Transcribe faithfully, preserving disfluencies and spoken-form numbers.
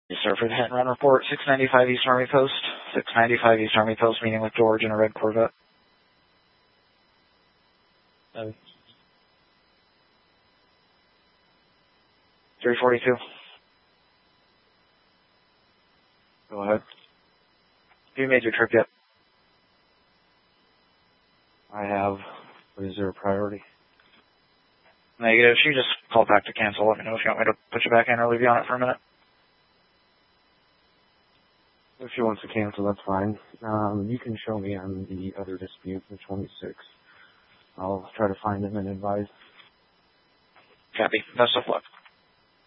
Yes, sir, for the hit and run report, six ninety-five East Army Post. six ninety-five East Army Post, meeting with George in a red Corvette. Um, three forty-two. Go ahead. Have you made your trip yet? I have. What is there a priority? Negative. She just called back to cancel. Let me know if you want me to put you back in or leave you on it for a minute. If she wants to cancel, that's fine. Um, you can show me on the other dispute, the twenty-six. I'll try to find him and advise. Copy. Best of luck.